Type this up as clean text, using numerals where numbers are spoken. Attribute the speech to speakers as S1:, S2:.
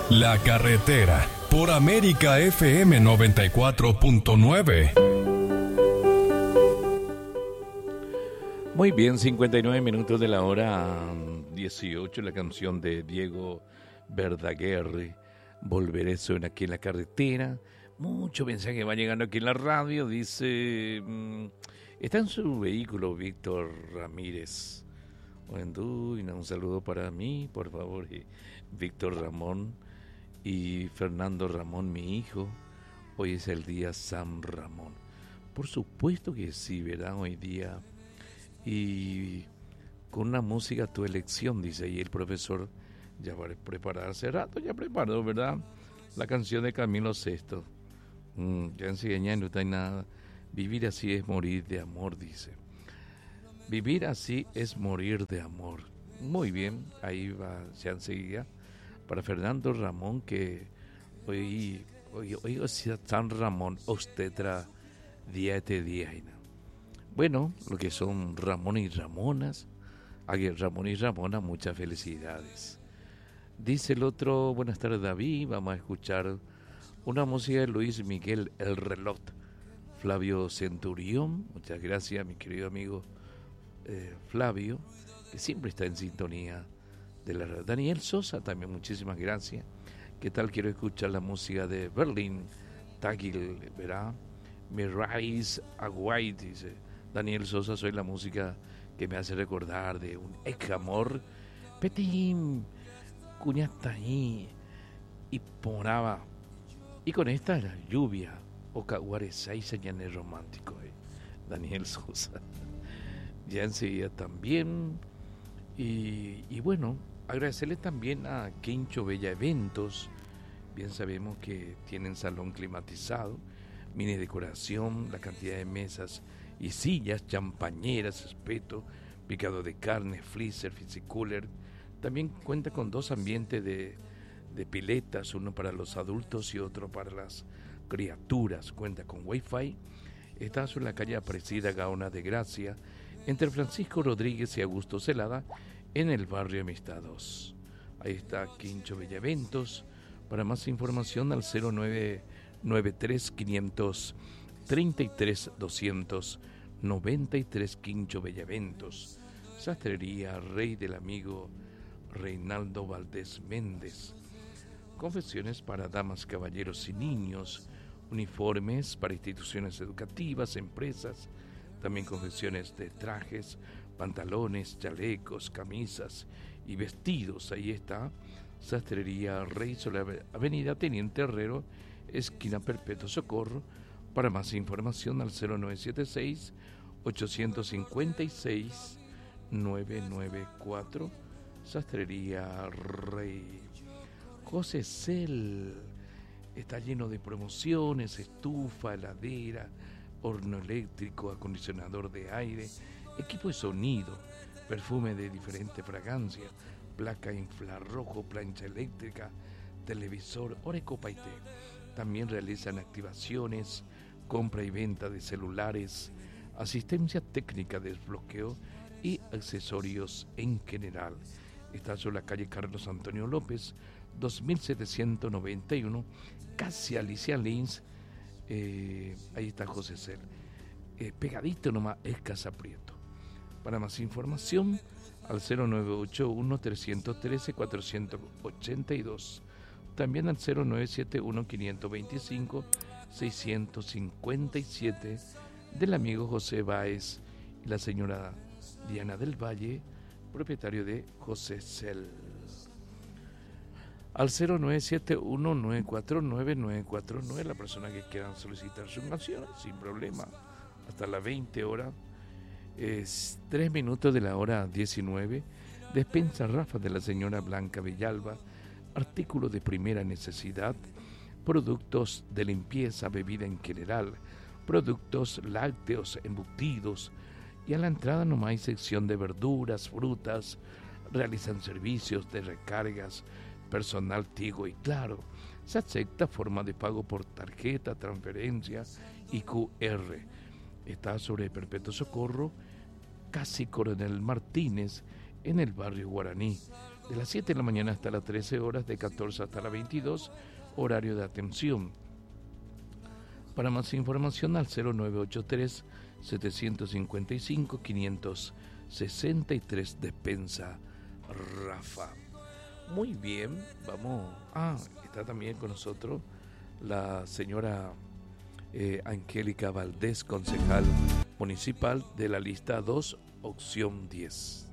S1: La Carretera, por América FM 94.9.
S2: Muy bien, 59 minutos de la hora 18, la canción de Diego Verdaguer, Volveré, suena aquí en La Carretera. Mucho mensaje va llegando aquí en la radio, dice, está en su vehículo Víctor Ramírez. Un saludo para mí, por favor, Víctor Ramón y Fernando Ramón, mi hijo. Hoy es el día San Ramón. Por supuesto que sí, ¿verdad? Hoy día. Y con una música a tu elección, dice ahí el profesor. Ya va a preparar hace rato, ya preparó, ¿verdad? La canción de Camilo Sesto. Ya enseñé, no hay nada. Vivir así es morir de amor, dice. Vivir así es morir de amor. Muy bien, ahí va, ya enseguida. Para Fernando Ramón, que hoy es San Ramón, obstetra diete diaina. Bueno, lo que son Ramón y Ramonas, Ramón y Ramona, muchas felicidades. Dice el otro, buenas tardes David, vamos a escuchar una música de Luis Miguel, El Reloj. Flavio Centurión, muchas gracias mi querido amigo Flavio, que siempre está en sintonía de la radio. Daniel Sosa también, muchísimas gracias. ¿Qué tal? Quiero escuchar la música de Berlín Tagil, ¿verdad? Me Rise Aguay, dice Daniel Sosa. Soy la música que me hace recordar de un ex amor. Petín, cuñataí y poraba. Y con esta la lluvia, Ocaguaresay, señales romántico, Daniel Sosa. Ya enseguida también. Y bueno, agradecerle también a Quincho Bella Eventos. Bien sabemos que tienen salón climatizado, mini decoración, la cantidad de mesas y sillas, champañeras, espeto, picado de carne, freezer, fisicooler. También cuenta con 2 ambientes de piletas, uno para los adultos y otro para las criaturas. Cuenta con Wi-Fi. Está sobre la calle Aparecida Gaona de Gracia, entre Francisco Rodríguez y Augusto Celada, en el barrio Amistad 2. Ahí está Quincho Bellaventos. Para más información al 0993 533 293 Quincho Bellaventos. Sastrería Rey del amigo Reinaldo Valdés Méndez. Confecciones para damas, caballeros y niños. Uniformes para instituciones educativas, empresas. También confecciones de trajes, pantalones, chalecos, camisas y vestidos. Ahí está Sastrería Rey sobre Avenida Teniente Herrero, esquina Perpetuo Socorro. Para más información al 0976 856 994. Sastrería Rey. José Cel está lleno de promociones: estufa, heladera, horno eléctrico, acondicionador de aire, equipo de sonido, perfume de diferente fragancia, placa infrarrojo, plancha eléctrica, televisor, Orecopa y té. También realizan activaciones, compra y venta de celulares, asistencia técnica, desbloqueo y accesorios en general. Está sobre la calle Carlos Antonio López, 2791, casi Alicia Lins. Ahí está José Cel. Pegadito nomás es Casa Prieto. Para más información al 0981-313-482. También al 0971-525-657 del amigo José Báez y la señora Diana del Valle, propietario de José Cel. Al 0971-949-949, la persona que quieran solicitar su canción, sin problema, hasta las 20 horas. Es 3 minutos de la hora 19. Despensa Rafa de la señora Blanca Villalba, artículos de primera necesidad, productos de limpieza, bebida en general, productos lácteos, embutidos, y a la entrada nomás hay sección de verduras, frutas. Realizan servicios de recargas, personal Tigo y Claro. Se acepta forma de pago por tarjeta, transferencia y QR. Está sobre Perpetuo Socorro, casi Coronel Martínez, en el barrio Guaraní. de las 7 de la mañana hasta las 13 horas, de 14 hasta las 22, horario de atención. Para más información al 0983-755-563, Despensa Rafa. Muy bien, vamos. Está también con nosotros la señora Angélica Valdés, concejal municipal de la lista 2, opción 10.